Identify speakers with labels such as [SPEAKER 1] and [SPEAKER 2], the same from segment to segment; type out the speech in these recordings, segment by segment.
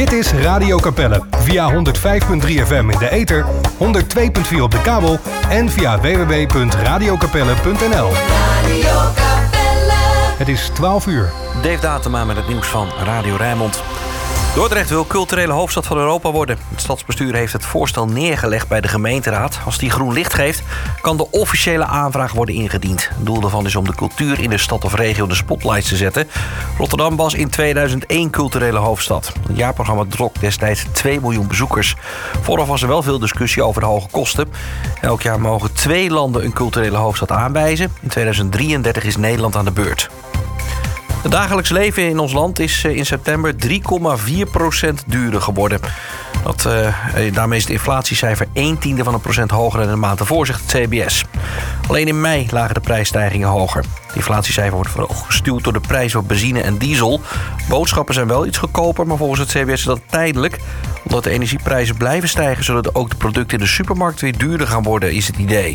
[SPEAKER 1] Dit is Radio Capelle via 105.3 FM in de ether, 102.4 op de kabel en via www.radiocapelle.nl.
[SPEAKER 2] Radio Capelle.
[SPEAKER 1] Het is 12 uur.
[SPEAKER 3] Dave Datema met het nieuws van Radio Rijnmond. Dordrecht wil culturele hoofdstad van Europa worden. Het stadsbestuur heeft het voorstel neergelegd bij de gemeenteraad. Als die groen licht geeft, kan de officiële aanvraag worden ingediend. Het doel daarvan is om de cultuur in de stad of regio in de spotlights te zetten. Rotterdam was in 2001 culturele hoofdstad. Het jaarprogramma trok destijds 2 miljoen bezoekers. Vooraf was er wel veel discussie over de hoge kosten. Elk jaar mogen 2 landen een culturele hoofdstad aanwijzen. In 2033 is Nederland aan de beurt. Het dagelijks leven in ons land is in september 3,4% duurder geworden. Daarmee is het inflatiecijfer 0,1% hoger dan de maand ervoor, zegt het CBS. Alleen in mei lagen de prijsstijgingen hoger. Het inflatiecijfer wordt vooral gestuurd door de prijzen op benzine en diesel. Boodschappen zijn wel iets goedkoper, maar volgens het CBS is dat tijdelijk. Omdat de energieprijzen blijven stijgen, zullen ook de producten in de supermarkt weer duurder gaan worden, is het idee.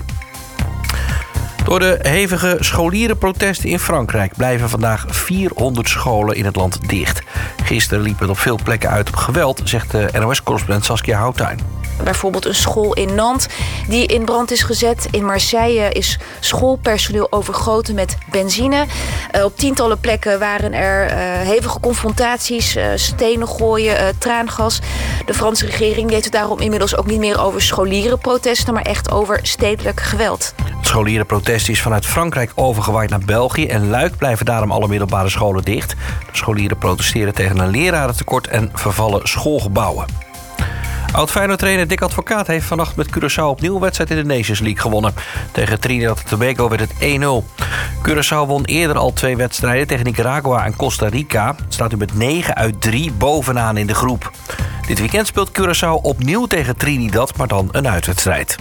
[SPEAKER 3] Door de hevige scholierenprotesten in Frankrijk blijven vandaag 400 scholen in het land dicht. Gisteren liep het op veel plekken uit op geweld, zegt de NOS-correspondent Saskia Houttuin.
[SPEAKER 4] Bijvoorbeeld een school in Nantes die in brand is gezet. In Marseille is schoolpersoneel overgoten met benzine. Op tientallen plekken waren er hevige confrontaties, stenen gooien, traangas. De Franse regering heeft het daarom inmiddels ook niet meer over scholierenprotesten, maar echt over stedelijk geweld.
[SPEAKER 3] Het scholierenprotest is vanuit Frankrijk overgewaaid naar België. En Luik blijven daarom alle middelbare scholen dicht. De scholieren protesteren tegen een lerarentekort en vervallen schoolgebouwen. Oud-Feyenoord-trainer Dick Advocaat heeft vannacht met Curaçao opnieuw een wedstrijd in de Nations League gewonnen. Tegen Trinidad en Tobago werd het 1-0. Curaçao won eerder al 2 wedstrijden tegen Nicaragua en Costa Rica. Het staat nu met 9-3 bovenaan in de groep. Dit weekend speelt Curaçao opnieuw tegen Trinidad, maar dan een uitwedstrijd.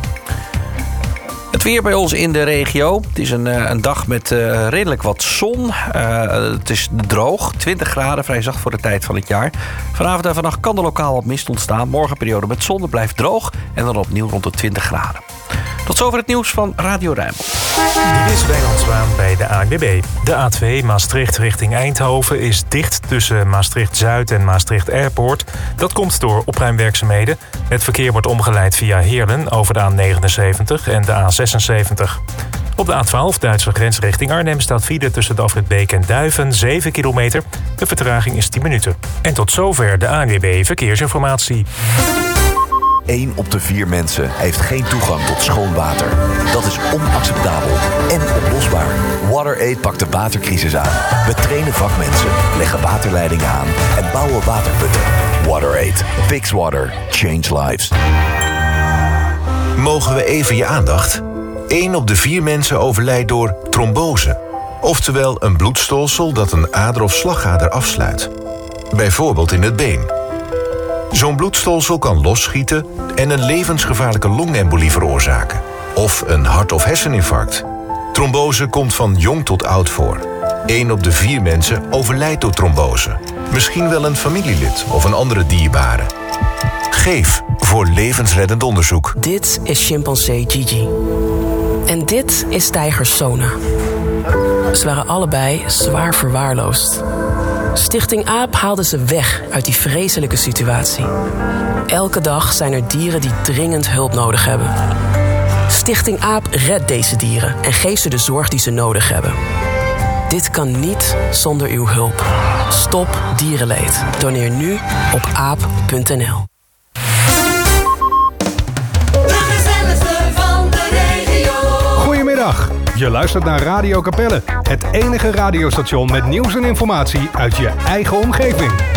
[SPEAKER 3] Het weer bij ons in de regio. Het is een dag met redelijk wat zon. Het is droog, 20 graden, vrij zacht voor de tijd van het jaar. Vanavond en vannacht kan er lokaal wat mist ontstaan. Morgen periode met zon, het blijft droog en dan opnieuw rond de 20 graden. Tot zover het nieuws van Radio Rijnmond.
[SPEAKER 5] Dit is Wijnand Zwaan bij de ANWB. De A2 Maastricht richting Eindhoven is dicht tussen Maastricht-Zuid en Maastricht Airport. Dat komt door opruimwerkzaamheden. Het verkeer wordt omgeleid via Heerlen over de A79 en de A76. Op de A12 Duitse grens richting Arnhem staat file tussen de afrit Beek en Duiven 7 kilometer. De vertraging is 10 minuten. En tot zover de ANWB Verkeersinformatie.
[SPEAKER 6] 1 op de 4 mensen heeft geen toegang tot schoon water. Dat is onacceptabel en oplosbaar. WaterAid pakt de watercrisis aan. We trainen vakmensen, leggen waterleidingen aan en bouwen waterputten. WaterAid. Fix water. Change lives.
[SPEAKER 7] Mogen we even je aandacht? 1 op de 4 mensen overlijdt door trombose. Oftewel een bloedstolsel dat een ader of slagader afsluit. Bijvoorbeeld in het been. Zo'n bloedstolsel kan losschieten en een levensgevaarlijke longembolie veroorzaken. Of een hart- of herseninfarct. Trombose komt van jong tot oud voor. 1 op de 4 mensen overlijdt door trombose. Misschien wel een familielid of een andere dierbare. Geef voor levensreddend onderzoek.
[SPEAKER 8] Dit is chimpansee Gigi. En dit is tijger Sona. Ze waren allebei zwaar verwaarloosd. Stichting AAP haalde ze weg uit die vreselijke situatie. Elke dag zijn er dieren die dringend hulp nodig hebben. Stichting AAP redt deze dieren en geeft ze de zorg die ze nodig hebben. Dit kan niet zonder uw hulp. Stop dierenleed. Doneer nu op aap.nl.
[SPEAKER 1] Goedemiddag. Je luistert naar Radio Capelle, het enige radiostation met nieuws en informatie uit je eigen omgeving.